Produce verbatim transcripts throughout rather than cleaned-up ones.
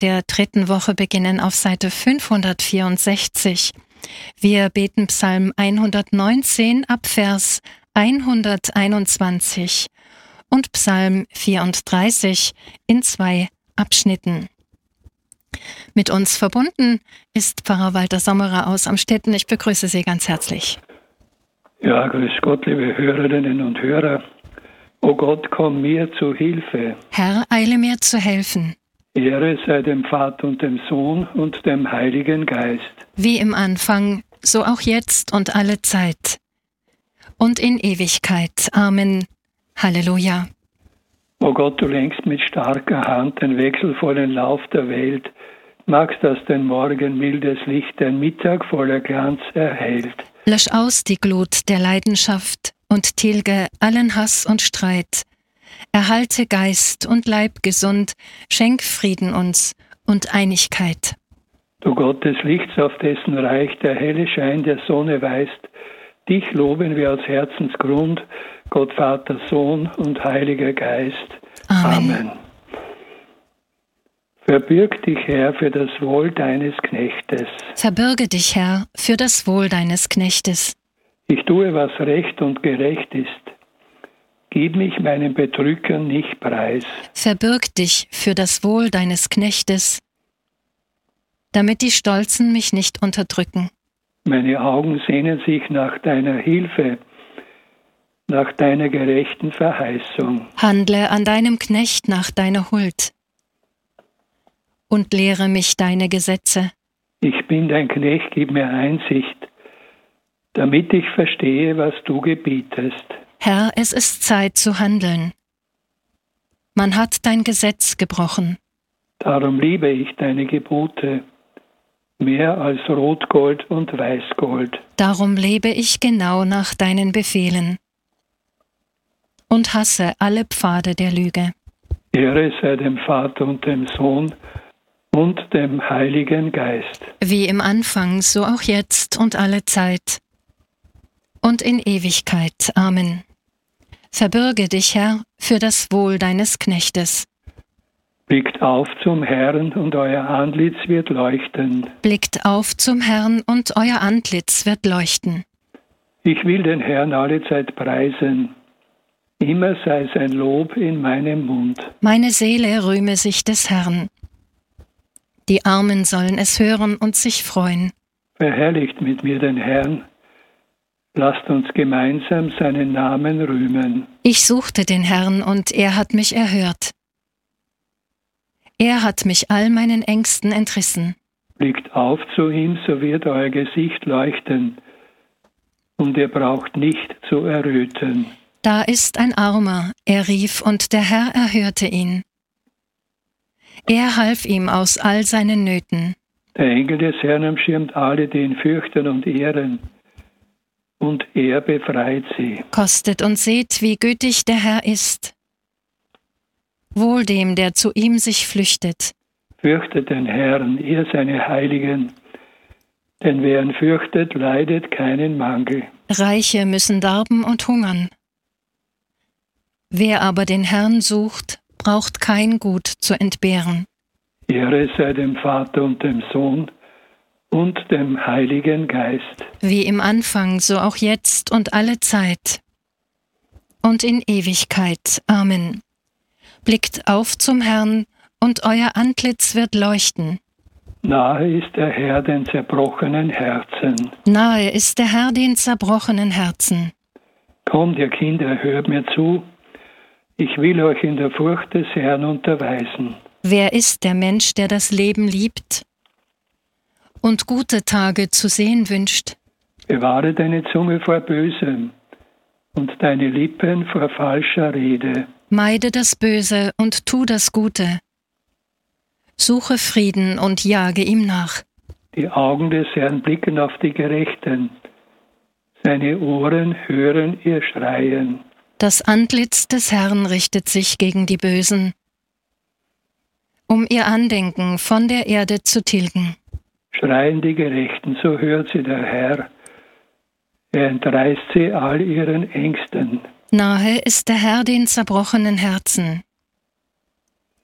der dritten Woche beginnen auf Seite fünfhundertvierundsechzig. Wir beten Psalm hundertneunzehn ab Vers hunderteinundzwanzig und Psalm vierunddreißig in zwei Abschnitten. Mit uns verbunden ist Pfarrer Walter Sommerer aus Amstetten. Ich begrüße Sie ganz herzlich. Ja, grüß Gott, liebe Hörerinnen und Hörer. O Gott, komm mir zu Hilfe. Herr, eile mir zu helfen. Ehre sei dem Vater und dem Sohn und dem Heiligen Geist. Wie im Anfang, so auch jetzt und alle Zeit. Und in Ewigkeit. Amen. Halleluja. O Gott, du lenkst mit starker Hand den wechselvollen Lauf der Welt, magst, dass den Morgen mildes Licht den Mittag voller Glanz erhält. Lösch aus die Glut der Leidenschaft und tilge allen Hass und Streit. Erhalte Geist und Leib gesund, schenk Frieden uns und Einigkeit. Du Gott des Lichts, auf dessen Reich der helle Schein der Sonne weist, dich loben wir aus Herzensgrund, Gott Vater, Sohn und Heiliger Geist. Amen. Amen. Verbürg dich, Herr, für das Wohl deines Knechtes. Verbürge dich, Herr, für das Wohl deines Knechtes. Ich tue, was recht und gerecht ist. Gib mich meinen Bedrückern nicht preis. Verbürg dich für das Wohl deines Knechtes, damit die Stolzen mich nicht unterdrücken. Meine Augen sehnen sich nach deiner Hilfe, nach deiner gerechten Verheißung. Handle an deinem Knecht nach deiner Huld und lehre mich deine Gesetze. Ich bin dein Knecht, gib mir Einsicht, damit ich verstehe, was du gebietest. Herr, es ist Zeit zu handeln. Man hat dein Gesetz gebrochen. Darum liebe ich deine Gebote, mehr als Rotgold und Weißgold. Darum lebe ich genau nach deinen Befehlen und hasse alle Pfade der Lüge. Ehre sei dem Vater und dem Sohn und dem Heiligen Geist. Wie im Anfang, so auch jetzt und alle Zeit und in Ewigkeit. Amen. Verbürge dich, Herr, für das Wohl deines Knechtes. Blickt auf zum Herrn und euer Antlitz wird leuchten. Blickt auf zum Herrn und euer Antlitz wird leuchten. Ich will den Herrn allezeit preisen. Immer sei sein Lob in meinem Mund. Meine Seele rühme sich des Herrn. Die Armen sollen es hören und sich freuen. Verherrlicht mit mir den Herrn. Lasst uns gemeinsam seinen Namen rühmen. Ich suchte den Herrn und er hat mich erhört. Er hat mich all meinen Ängsten entrissen. Blickt auf zu ihm, so wird euer Gesicht leuchten. Und ihr braucht nicht zu erröten. Da ist ein Armer, er rief, und der Herr erhörte ihn. Er half ihm aus all seinen Nöten. Der Engel des Herrn umschirmt alle, die ihn fürchten und ehren. Und er befreit sie. Kostet und seht, wie gütig der Herr ist. Wohl dem, der zu ihm sich flüchtet. Fürchtet den Herrn, ihr seine Heiligen, denn wer ihn fürchtet, leidet keinen Mangel. Reiche müssen darben und hungern. Wer aber den Herrn sucht, braucht kein Gut zu entbehren. Ehre sei dem Vater und dem Sohn und dem Heiligen Geist. Wie im Anfang, so auch jetzt und alle Zeit und in Ewigkeit. Amen. Blickt auf zum Herrn, und euer Antlitz wird leuchten. Nahe ist der Herr den zerbrochenen Herzen. Nahe ist der Herr den zerbrochenen Herzen. Kommt, ihr Kinder, hört mir zu. Ich will euch in der Furcht des Herrn unterweisen. Wer ist der Mensch, der das Leben liebt und gute Tage zu sehen wünscht? Bewahre deine Zunge vor Bösem und deine Lippen vor falscher Rede. Meide das Böse und tu das Gute. Suche Frieden und jage ihm nach. Die Augen des Herrn blicken auf die Gerechten. Seine Ohren hören ihr Schreien. Das Antlitz des Herrn richtet sich gegen die Bösen, um ihr Andenken von der Erde zu tilgen. Schreien die Gerechten, so hört sie der Herr. Er entreißt sie all ihren Ängsten. Nahe ist der Herr den zerbrochenen Herzen.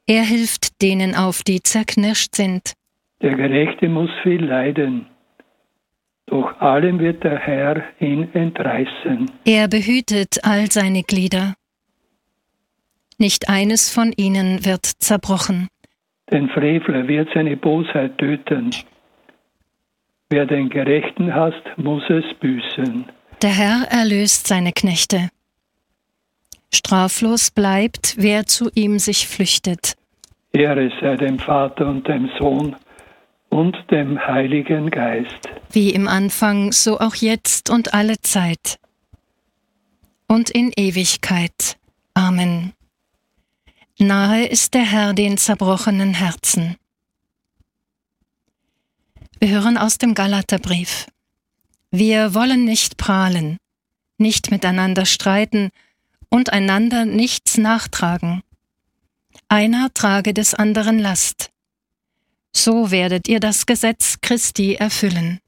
Er hilft denen auf, die zerknirscht sind. Der Gerechte muss viel leiden, doch allem wird der Herr ihn entreißen. Er behütet all seine Glieder. Nicht eines von ihnen wird zerbrochen. Den Frevler wird seine Bosheit töten. Wer den Gerechten hasst, muss es büßen. Der Herr erlöst seine Knechte. Straflos bleibt, wer zu ihm sich flüchtet. Ehre sei dem Vater und dem Sohn und dem Heiligen Geist. Wie im Anfang, so auch jetzt und alle Zeit. Und in Ewigkeit. Amen. Nahe ist der Herr den zerbrochenen Herzen. Wir hören aus dem Galaterbrief. Wir wollen nicht prahlen, nicht miteinander streiten und einander nichts nachtragen. Einer trage des anderen Last. So werdet ihr das Gesetz Christi erfüllen.